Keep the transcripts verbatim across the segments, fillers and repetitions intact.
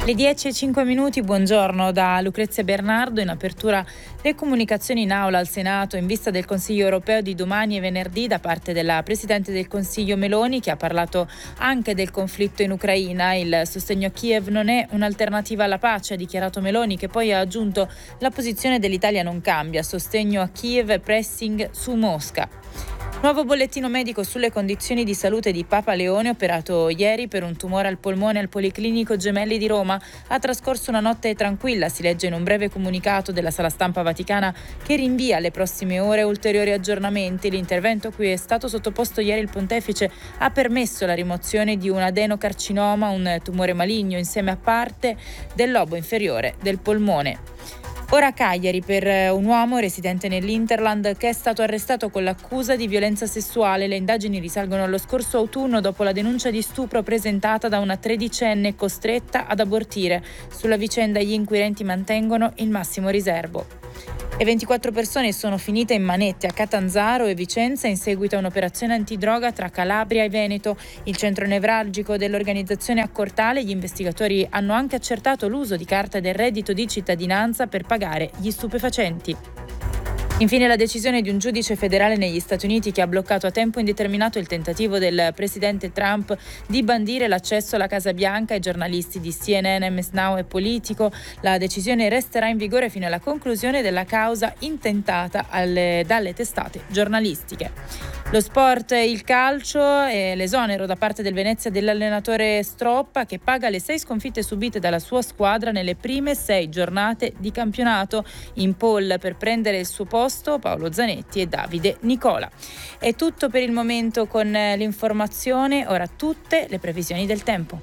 Le dieci e cinque minuti, buongiorno da Lucrezia Bernardo. In apertura le comunicazioni in aula al Senato in vista del Consiglio europeo di domani e venerdì da parte della Presidente del Consiglio Meloni, che ha parlato anche del conflitto in Ucraina. Il sostegno a Kiev non è un'alternativa alla pace, ha dichiarato Meloni, che poi ha aggiunto: la posizione dell'Italia non cambia, sostegno a Kiev e pressing su Mosca. Nuovo bollettino medico sulle condizioni di salute di Papa Leone, operato ieri per un tumore al polmone al Policlinico Gemelli di Roma. Ha trascorso una notte tranquilla, si legge in un breve comunicato della Sala Stampa Vaticana, che rinvia alle prossime ore ulteriori aggiornamenti. L'intervento a cui è stato sottoposto ieri il pontefice ha permesso la rimozione di un adenocarcinoma, un tumore maligno, insieme a parte del lobo inferiore del polmone. Ora a Cagliari per un uomo residente nell'Interland che è stato arrestato con l'accusa di violenza sessuale. Le indagini risalgono allo scorso autunno dopo la denuncia di stupro presentata da una tredicenne costretta ad abortire. Sulla vicenda gli inquirenti mantengono il massimo riservo. E ventiquattro persone sono finite in manette a Catanzaro e Vicenza in seguito a un'operazione antidroga tra Calabria e Veneto. Il centro nevralgico dell'organizzazione Accortale. Gli investigatori hanno anche accertato l'uso di carta del reddito di cittadinanza per pagare gli stupefacenti. Infine la decisione di un giudice federale negli Stati Uniti che ha bloccato a tempo indeterminato il tentativo del presidente Trump di bandire l'accesso alla Casa Bianca ai giornalisti di C N N, M S Now e Politico. La decisione resterà in vigore fino alla conclusione della causa intentata alle, dalle testate giornalistiche. Lo sport, il calcio e l'esonero da parte del Venezia dell'allenatore Stroppa, che paga le sei sconfitte subite dalla sua squadra nelle prime sei giornate di campionato. In pole per prendere il suo posto Paolo Zanetti e Davide Nicola. È tutto per il momento con l'informazione, ora tutte le previsioni del tempo.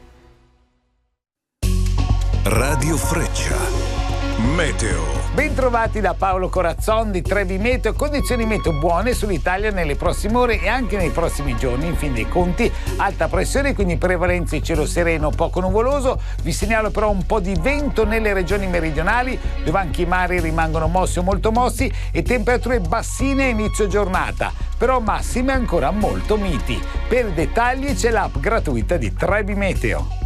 Radio Freccia. Meteo. Bentrovati da Paolo Corazzon di Trevi Meteo. Condizioni meteo buone sull'Italia nelle prossime ore e anche nei prossimi giorni. In fin dei conti alta pressione, quindi prevalenza di cielo sereno, poco nuvoloso. Vi segnalo però un po' di vento nelle regioni meridionali, dove anche i mari rimangono mossi o molto mossi, e temperature bassine a inizio giornata, però massime ancora molto miti. Per dettagli c'è l'app gratuita di Trevi Meteo.